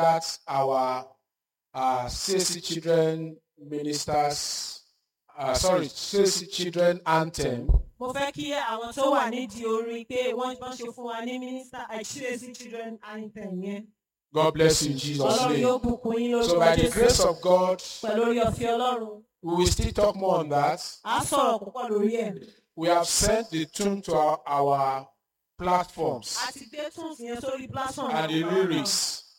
that our CAC Children Ministers, CAC Children Anthem. Mo fẹ́ kí àwọn tó wà nídìí orin pé wọ́n ṣe fún wa ní minister CAC Children Anthem yẹn. God bless you in Jesus' Ọlọ́run name. yóò bùkún yín lórúkọ So by the grace Jésù. of God, Pẹ̀lú orí ọ̀fẹ́ Ọlọ́run. we will still talk more on that. A sọ̀rọ̀ púpọ̀ lórí ẹ̀. We have sent the tune to our platforms A ti gbé tunes yẹn sórí platform. and the lyrics.